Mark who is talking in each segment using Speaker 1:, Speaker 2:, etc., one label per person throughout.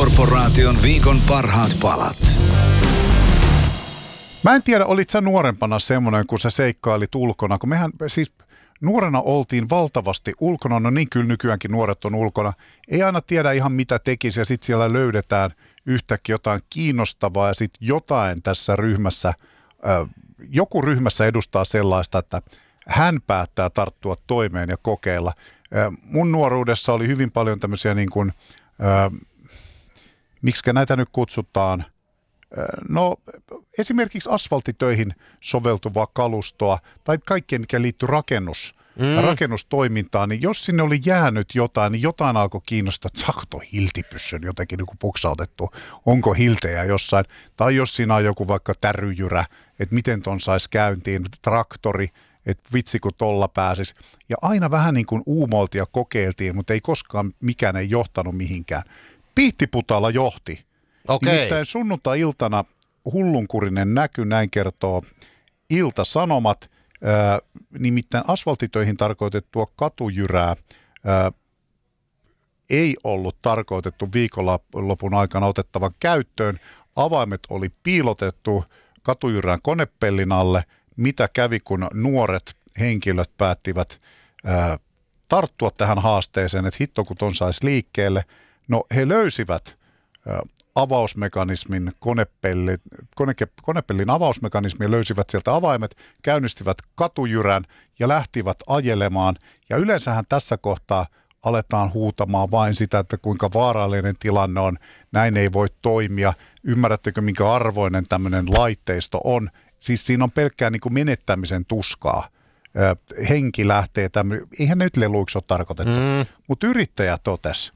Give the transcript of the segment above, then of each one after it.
Speaker 1: Korporaation viikon parhaat palat.
Speaker 2: Mä en tiedä, olit sä nuorempana semmoinen, kun sä seikkailit ulkona, kun mehän siis nuorena oltiin valtavasti ulkona, no niin kyllä nykyäänkin nuoret on ulkona, ei aina tiedä ihan mitä tekisi ja sitten siellä löydetään yhtäkkiä jotain kiinnostavaa ja sitten jotain tässä ryhmässä, joku ryhmässä edustaa sellaista, että hän päättää tarttua toimeen ja kokeilla. Mun nuoruudessa oli hyvin paljon tämmöisiä niin kuin, miksikä näitä nyt kutsutaan, no esimerkiksi asfalttitöihin soveltuvaa kalustoa tai kaikkea, mikä liittyy rakennustoimintaan, niin jos sinne oli jäänyt jotain, niin jotain alkoi kiinnostaa, että saako tuo hiltipyssyn jotenkin niin kuin puksautettu, onko hiltejä jossain, tai jos siinä on joku vaikka täryjyrä, että miten ton saisi käyntiin, traktori, että vitsi kun tolla pääsisi. Ja aina vähän niin kuin uumoiltiin ja kokeiltiin, mutta ei koskaan mikään ei johtanut mihinkään. Pihtiputaalla johti.
Speaker 3: Okei.
Speaker 2: Nimittäin sunnuntai-iltana hullunkurinen näky, näin kertoo Ilta-Sanomat, nimittäin asfalttitöihin tarkoitettua katujyrää ei ollut tarkoitettu viikonlopun aikana otettavan käyttöön. Avaimet oli piilotettu katujyrään konepellin alle. Mitä kävi, kun nuoret henkilöt päättivät tarttua tähän haasteeseen, että hitto kun ton saisi liikkeelle. No he löysivät avausmekanismin, konepellin avausmekanismin, löysivät sieltä avaimet, käynnistivät katujyrän ja lähtivät ajelemaan. Ja yleensähän tässä kohtaa aletaan huutamaan vain sitä, että kuinka vaarallinen tilanne on, näin ei voi toimia. Ymmärrättekö, minkä arvoinen tämmöinen laitteisto on? Siis siinä on pelkkää niin kuin menettämisen tuskaa. Henki lähtee tämmöinen, eihän nyt leluiksi ole tarkoitettu, mutta yrittäjä totesi,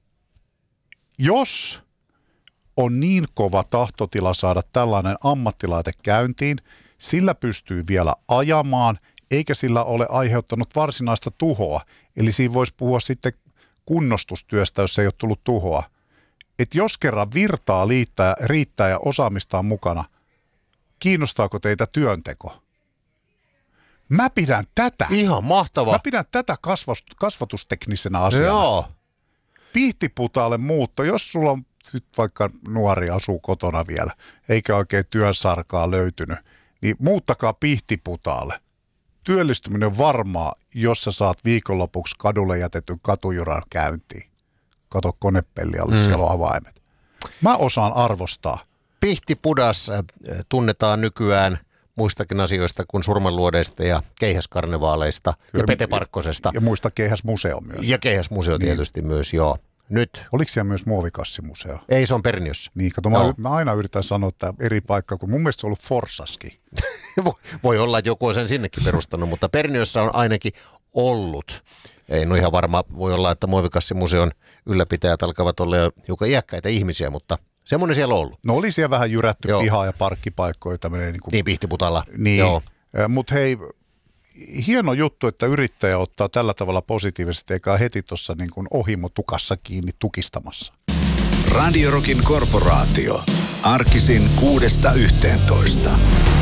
Speaker 2: jos on niin kova tahtotila saada tällainen ammattilaite käyntiin, sillä pystyy vielä ajamaan, eikä sillä ole aiheuttanut varsinaista tuhoa. Eli siinä voisi puhua sitten kunnostustyöstä, jos ei ole tullut tuhoa. Että jos kerran virtaa riittää ja osaamista on mukana, kiinnostaako teitä työnteko? Mä pidän tätä.
Speaker 3: Ihan mahtavaa.
Speaker 2: Mä pidän tätä kasvatusteknisenä asiana.
Speaker 3: Joo.
Speaker 2: Pihtiputaalle muutto, jos sulla on nyt vaikka nuori asuu kotona vielä, eikä oikein työnsarkaa löytynyt, niin muuttakaa Pihtiputaalle. Työllistyminen on varmaa, jos sä saat viikonlopuksi kadulle jätetyn katujyrän käyntiin. Kato konepellialle, siellä on avaimet. Mä osaan arvostaa.
Speaker 3: Pihtipudas tunnetaan nykyään muistakin asioista kuin surmanluodeista ja keihäskarnevaaleista ja Pete Parkkosesta.
Speaker 2: Ja muista keihäsmuseo myös.
Speaker 3: Ja keihäsmuseo tietysti myös, joo. Nyt.
Speaker 2: Oliko siellä myös muovikassimuseo?
Speaker 3: Ei, se on Perniössä.
Speaker 2: Niin, kato, mä aina yritän sanoa, että eri paikka, kun mun mielestä se on ollut Forsaskin.
Speaker 3: Voi olla, että joku on sen sinnekin perustanut, mutta Perniössä on ainakin ollut. Ei no ihan varma, voi olla, että muovikassimuseon ylläpitäjät alkavat olla jo hiukan iäkkäitä ihmisiä, mutta semmoinen siellä on ollut.
Speaker 2: No oli siellä vähän jyrätty pihaa ja parkkipaikkoja.
Speaker 3: Niin Pihtiputalla.
Speaker 2: Niin, mutta hei, hieno juttu, että yrittäjä ottaa tällä tavalla positiivisesti, eikä heti tuossa niin kuin ohimotukassa kiinni tukistamassa.
Speaker 1: Radio Rockin Korporaatio. Arkisin 6–11.